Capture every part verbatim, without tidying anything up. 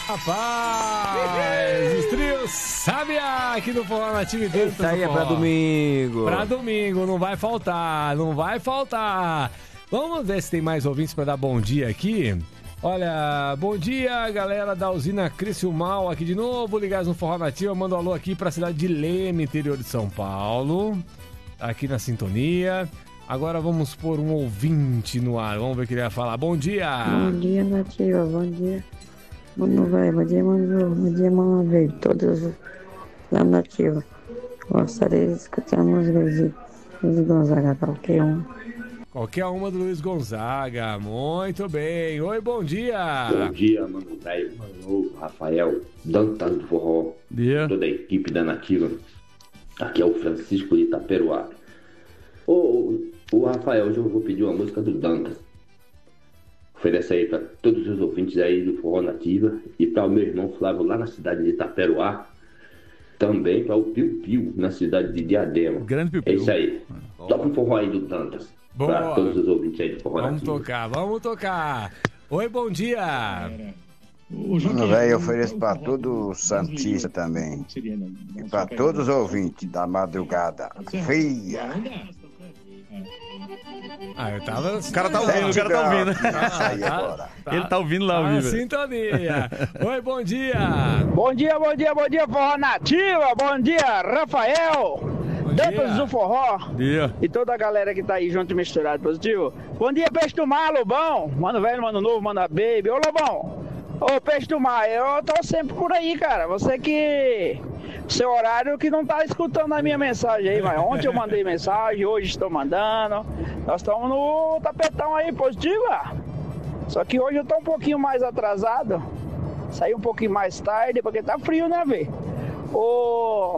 Rapaz, os trios Sabiá aqui no Forró Nativo e Dantas. Isso aí é pra domingo. Pra domingo, não vai faltar, não vai faltar. Vamos ver se tem mais ouvintes pra dar bom dia aqui. Olha, bom dia, galera da usina Criciúmal aqui de novo, ligados no Forró Nativo. Eu mando um alô aqui pra cidade de Leme, interior de São Paulo. Aqui na sintonia. Agora vamos pôr um ouvinte no ar. Vamos ver o que ele vai falar. Bom dia! Bom dia, Nativa. Bom dia, Mano Velho. Bom dia, Mano. Bom dia, Mano Velho. Todos da Nativa. Gostaria de escutar a música de Luiz Gonzaga, qualquer um. Qualquer uma do Luiz Gonzaga. Muito bem. Oi, bom dia! Bom dia, Mano Velho, Mano, Rafael, Dantas do Forró, dia. Toda a equipe da Nativa. Aqui é o Francisco de Itaperuá. Ô, ô, Rafael, hoje eu vou pedir uma música do Dantas. Oferece aí para todos os ouvintes aí do Forró Nativa e para o meu irmão Flávio lá na cidade de Itaperuá. Também para o Piu Piu na cidade de Diadema. Grande Piu Piu. É isso aí. Toca um forró aí do Dantas. Para todos os ouvintes aí do Forró Vamos Nativa. tocar, vamos tocar. Oi, bom dia! Mano Velho, eu ofereço para todo Santista também. E para todos os ouvintes da madrugada fria. Ah, eu tava... O cara tá ouvindo, o cara tá ouvindo. Isso aí agora. Ele tá ouvindo lá ao Ah, vivo. sintonia. Oi, bom dia. Bom dia, bom dia, bom dia, Forró Nativa. Bom dia, Rafael. Bom Dantas dia. do Forró. Dia. E toda a galera que tá aí junto e misturado, positivo. Bom dia, Peixe do Mar, Lobão. Mano Velho, Mano Novo, Mano Baby. Ô, Lobão. Ô, Peixe do Mar, eu tô sempre por aí, cara. Você que... Seu horário que não tá escutando a minha mensagem aí, mas ontem eu mandei mensagem, hoje estou mandando. Nós estamos no tapetão aí, positiva. Só que hoje eu tô um pouquinho mais atrasado. Saí um pouquinho mais tarde, porque tá frio, né, velho? Ô...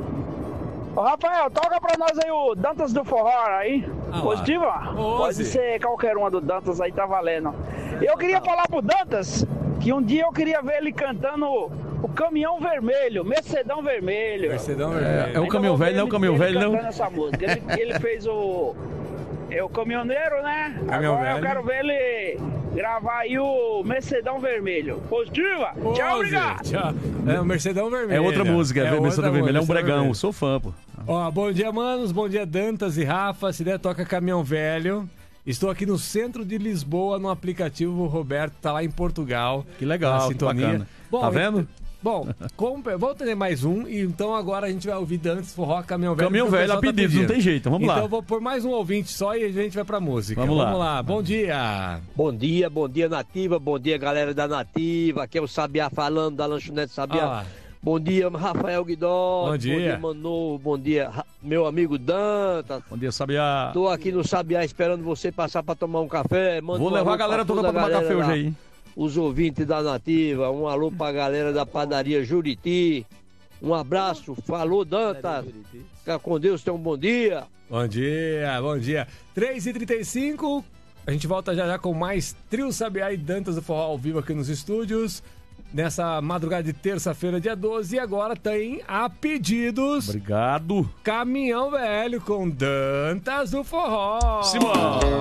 Ô, Rafael, toca pra nós aí o Dantas do Forró aí. Ah, Positiva? Ô, Pode Zé. ser qualquer uma do Dantas aí, tá valendo. Eu queria falar pro Dantas que um dia eu queria ver ele cantando o Caminhão Vermelho, Mercedão Vermelho. Mercedão É, Vermelho. é o caminhão velho, não é o caminhão velho, não? Cantando essa música. Ele, ele fez o... É o caminhoneiro, né? Caminhão Agora velho. eu quero ver ele gravar aí o Mercedão Vermelho. Positiva? Ô, Tchau, Zé, obrigado. tchau. É o Mercedão Vermelho. É outra música, é, outra Mercedão Vermelho, é um música, bregão, Vermelho. sou fã, pô. Ó, bom dia, manos. Bom dia, Dantas e Rafa. Se der, toca Caminhão Velho. Estou aqui no centro de Lisboa, no aplicativo. O Roberto tá lá em Portugal. Que legal, na que sintonia. bacana. Bom, Tá vendo? Bom, como, vou ter mais um, e então agora a gente vai ouvir Dantas, Forró, Caminhão Velho. Caminhão porque o Velho, pessoal a pedido, pedindo. não tem jeito, vamos lá. Então eu vou pôr mais um ouvinte só e a gente vai pra música. Vamos lá. Vamos lá, bom dia. Bom dia, bom dia, Nativa. Bom dia, galera da Nativa. Aqui é o Sabiá falando da lanchonete Sabiá. Ah, Bom dia, Rafael Guidó. Bom dia. Bom dia, Manu. Bom dia, Ra- meu amigo Dantas. Bom dia, Sabiá. Tô aqui no Sabiá esperando você passar pra tomar um café. Manda Vou um levar alô a galera pra toda pra tomar a café galera hoje lá, aí. Os ouvintes da Nativa. Um alô pra galera da padaria Juriti. Um abraço. Falou, Dantas. Fica com Deus, tenha um bom dia. Bom dia, bom dia. três e trinta e cinco, a gente volta já já com mais Trio Sabiá e Dantas do Forró ao vivo aqui nos estúdios. Nessa madrugada de terça-feira, dia doze. E agora tem a pedidos Obrigado. Caminhão Velho com Dantas do Forró. Simão.